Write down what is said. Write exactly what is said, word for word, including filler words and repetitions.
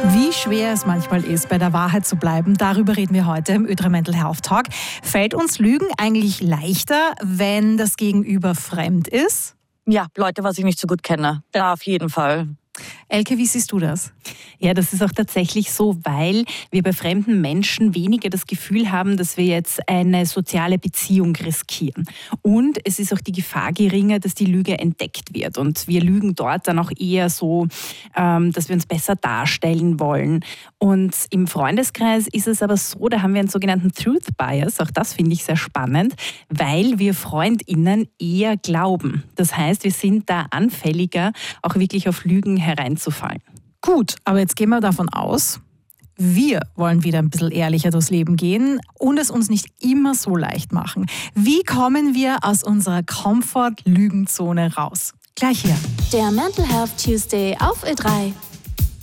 Wie schwer es manchmal ist, bei der Wahrheit zu bleiben, darüber reden wir heute im Ö drei Mental Health Talk. Fällt uns Lügen eigentlich leichter, wenn das Gegenüber fremd ist? Ja, Leute, was ich nicht so gut kenne. Da auf jeden Fall. Elke, wie siehst du das? Ja, das ist auch tatsächlich so, weil wir bei fremden Menschen weniger das Gefühl haben, dass wir jetzt eine soziale Beziehung riskieren. Und es ist auch die Gefahr geringer, dass die Lüge entdeckt wird. Und wir lügen dort dann auch eher so, ähm, dass wir uns besser darstellen wollen. Und im Freundeskreis ist es aber so, da haben wir einen sogenannten Truth Bias. Auch das finde ich sehr spannend, weil wir FreundInnen eher glauben. Das heißt, wir sind da anfälliger, auch wirklich auf Lügen hereinzufallen. Gut, aber jetzt gehen wir davon aus, wir wollen wieder ein bisschen ehrlicher durchs Leben gehen und es uns nicht immer so leicht machen. Wie kommen wir aus unserer Comfort-Lügenzone raus? Gleich hier. Der Mental Health Tuesday auf Ö drei.